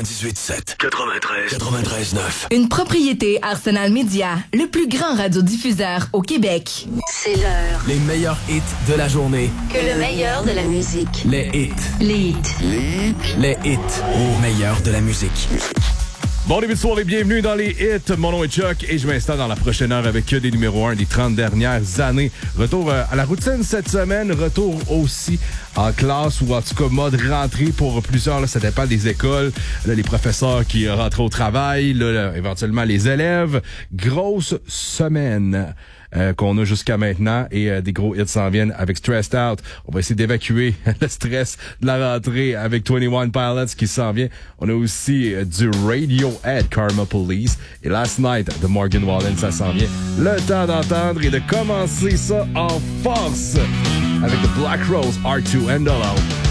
98.7, 93.9. Une propriété Arsenal Media, le plus grand radiodiffuseur au Québec. C'est l'heure. Les meilleurs hits de la journée. Que le meilleur de la musique. Les hits. Les hits. Les hits au meilleur de la musique. Bon début de soirée, bienvenue dans les hits. Mon nom est Chuck et je m'installe dans la prochaine heure avec des numéros 1 des 30 dernières années. Retour à la routine cette semaine, retour aussi en classe ou en tout cas mode rentrée pour plusieurs. Là, ça dépend des écoles. Là, les professeurs qui rentrent au travail, là, éventuellement les élèves. Grosse semaine qu'on a jusqu'à maintenant et des gros hits s'en viennent avec Stressed Out. On va essayer d'évacuer le stress de la rentrée avec 21 Pilots qui s'en vient. On a aussi du Radiohead, Karma Police et Last Night de Morgan Wallen, ça s'en vient. Le temps d'entendre et de commencer ça en force avec The Black Rose, R2 and Hello.